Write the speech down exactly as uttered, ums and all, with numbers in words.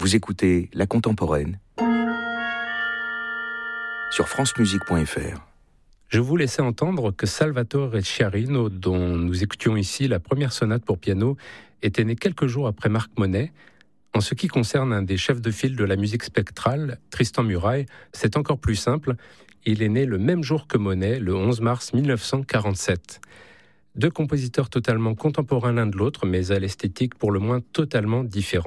Vous écoutez La Contemporaine sur francemusique point f r. Je vous laissais entendre que Salvatore Sciarrino, dont nous écoutions ici la première sonate pour piano, était né quelques jours après Marc Monet. En ce qui concerne un des chefs de file de la musique spectrale, Tristan Murail, c'est encore plus simple. Il est né le même jour que Monet, le onze mars mille neuf cent quarante-sept. Deux compositeurs totalement contemporains l'un de l'autre, mais à l'esthétique pour le moins totalement différente.